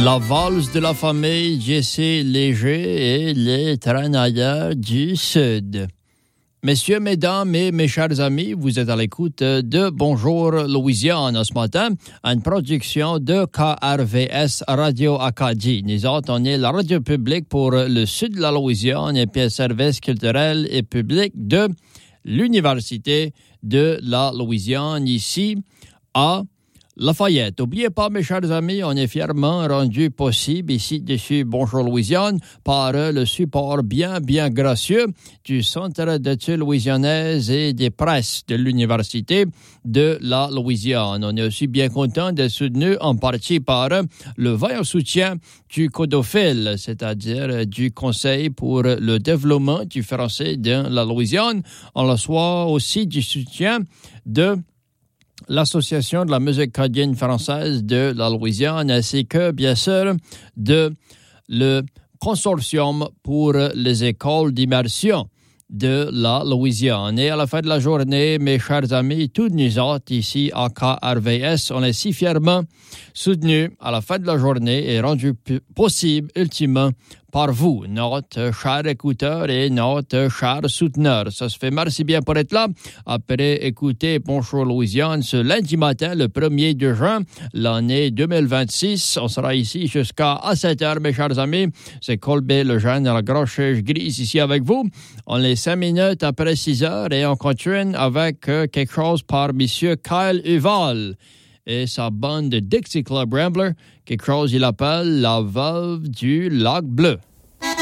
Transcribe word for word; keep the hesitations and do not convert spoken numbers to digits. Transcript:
La valse de la famille Jesse Léger et les Travailleurs du Sud. Messieurs, mesdames et mes chers amis, vous êtes à l'écoute de Bonjour Louisiane ce matin, une production de K R V S Radio Acadie. Nous autres, on est la radio publique pour le sud de la Louisiane et puis un service culturel et public de l'Université de la Louisiane ici à Lafayette. N'oubliez pas, mes chers amis, on est fièrement rendu possible ici dessus Bonjour Louisiane par le support bien, bien gracieux du Centre d'études louisianaises et des presses de l'Université de la Louisiane. On est aussi bien content d'être soutenu en partie par le vaillant soutien du CODOFIL, c'est-à-dire du Conseil pour le développement du français de la Louisiane. On reçoit aussi du soutien de l'Association de la musique canadienne française de la Louisiane, ainsi que, bien sûr, de le Consortium pour les écoles d'immersion de la Louisiane. Et à la fin de la journée, mes chers amis, tous nous autres ici à K R V S, on est si fièrement soutenus à la fin de la journée et rendus p- possible, ultimement, par vous, notre cher écouteur et notre cher souteneur. Ça se fait merci bien pour être là. Après écouter Bonjour Louisiane ce lundi matin, le premier de juin, l'année deux mille vingt-six. On sera ici jusqu'à sept heures, mes chers amis. C'est Colbert Lejeune à la grosse chaise grise ici avec vous. On est cinq minutes après six heures et on continue avec euh, quelque chose par Monsieur Kyle Huval et sa bande de Dixie Club Rambler, quelque chose il appelle la veuve du lac bleu.